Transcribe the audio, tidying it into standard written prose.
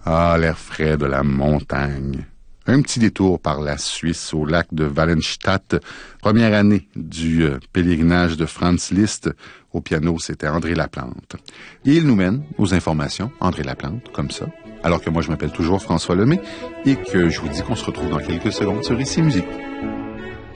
Ah, l'air frais de la montagne. Un petit détour par la Suisse au lac de Wallenstadt. Première année du pèlerinage de Franz Liszt. Au piano, c'était André Laplante. Et il nous mène aux informations, André Laplante, comme ça. Alors que moi, je m'appelle toujours François Lemay et que je vous dis qu'on se retrouve dans quelques secondes sur Ici Musique.